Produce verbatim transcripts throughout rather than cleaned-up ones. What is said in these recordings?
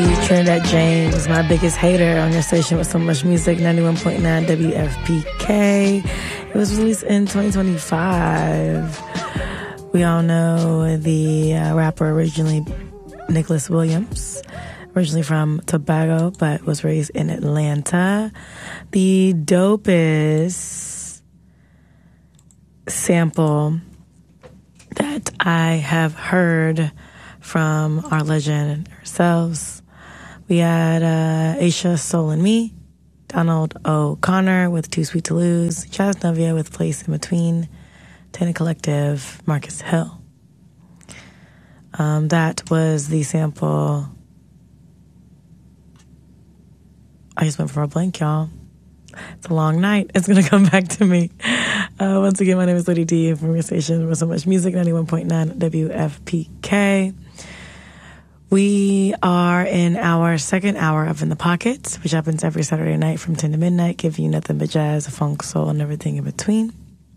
Trinidad James, my biggest hater, on your station with so much music, ninety-one point nine W F P K. It was released in twenty twenty-five. We all know the uh, rapper originally, Nicholas Williams, originally from Tobago, but was raised in Atlanta. The dopest sample that I have heard from our legend ourselves. We had uh, Aisha, Soul and Me, Donald O'Connor with Too Sweet to Lose, Jazz Novia with Place in Between, Tana Collective, Marcus Hill. Um, that was the sample. I just went for a blank, y'all. It's a long night. It's going to come back to me. Uh, once again, my name is Lady D from your station with so much music, ninety-one point nine W F P K. We are in our second hour of In the Pocket, which happens every Saturday night from ten to midnight, giving you nothing but jazz, funk, soul, and everything in between.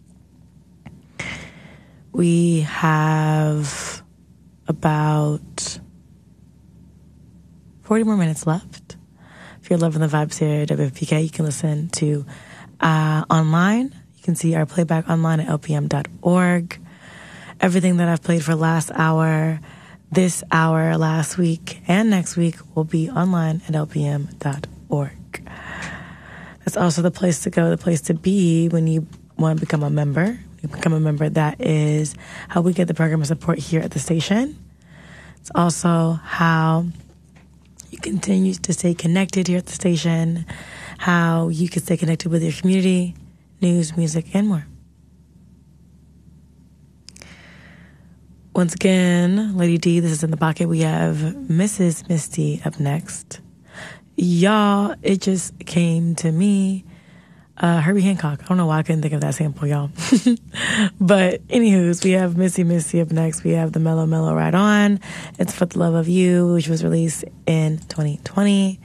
We have about forty more minutes left. If you're loving the vibes here at W F P K, you can listen to uh, online. You can see our playback online at L P M dot org. Everything that I've played for last hour, this hour, last week, and next week will be online at L P M dot org. That's also the place to go, the place to be when you want to become a member. You become a member. That is how we get the program of support here at the station. It's also how you continue to stay connected here at the station, how you can stay connected with your community, news, music, and more. Once again, Lady D, this is In the Pocket. We have Missus Misty up next. Y'all, it just came to me. Uh, Herbie Hancock. I don't know why I couldn't think of that sample, y'all. But anywho's, we have Missy Missy up next. We have the Mellow Mellow Ride On. It's For the Love of You, which was released in twenty twenty.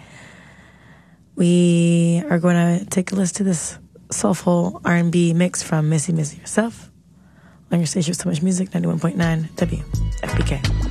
We are going to take a listen to this soulful R and B mix from Missy Missy herself on your station with so much music, ninety-one point nine W F P K.